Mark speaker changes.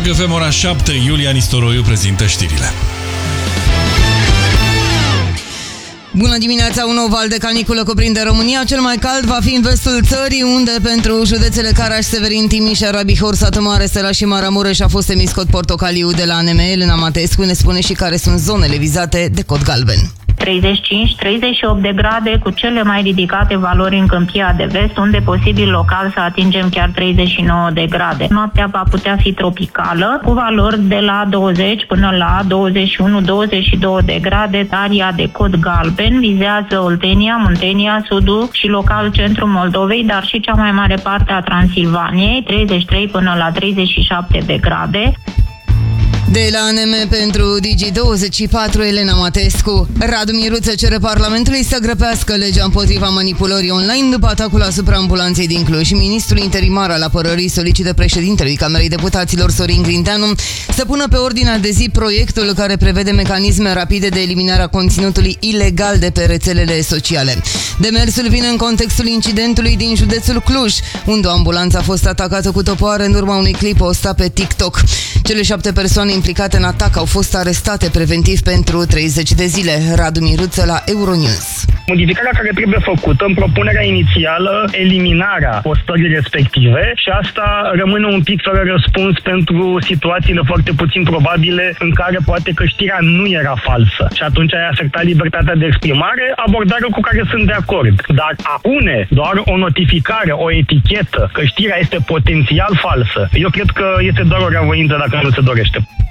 Speaker 1: Rock FM, ora 7, Iulia Nistoroiu prezintă știrile.
Speaker 2: Bună dimineața! Un nou val de caniculă cuprinde România. Cel mai cald va fi în vestul țării, unde pentru județele Caraș, Severin, Timișoara, Bihor, Satu Mare, Sălaș și Maramureș a fost emis cod portocaliu de la ANM. Elena Matescu ne spune și care sunt zonele vizate de cod galben.
Speaker 3: 35-38 de grade, cu cele mai ridicate valori în Câmpia de Vest, unde posibil local să atingem chiar 39 de grade. Noaptea va putea fi tropicală, cu valori de la 20 până la 21-22 de grade. Aria de cod galben vizează Oltenia, Muntenia, Sudul și local centrul Moldovei, dar și cea mai mare parte a Transilvaniei, 33 până la 37 de grade.
Speaker 2: De la ANM pentru Digi24, Elena Matescu. Radu Miruță cere Parlamentului să grăpească legea împotriva manipulării online după atacul asupra ambulanței din Cluj. Ministrul interimar al apărării solicită președintelui Camerei Deputaților, Sorin Grindeanu, să pună pe ordinea de zi proiectul care prevede mecanisme rapide de eliminare a conținutului ilegal de pe rețelele sociale. Demersul vine în contextul incidentului din județul Cluj, unde o ambulanță a fost atacată cu topoare în urma unui clip postat pe TikTok. Cele 7 persoane implicate în atac au fost arestate preventiv pentru 30 de zile. Radu Miruță la Euronews.
Speaker 4: Modificarea care trebuie făcută în propunerea inițială, eliminarea postării respective, și asta rămâne un pic fără răspuns pentru situațiile foarte puțin probabile în care poate că știrea nu era falsă și atunci ai afectat libertatea de exprimare, abordare cu care sunt de acord. Dar a pune doar o notificare, o etichetă că știrea este potențial falsă, eu cred că este doar o reavoință dacă nu se dorește.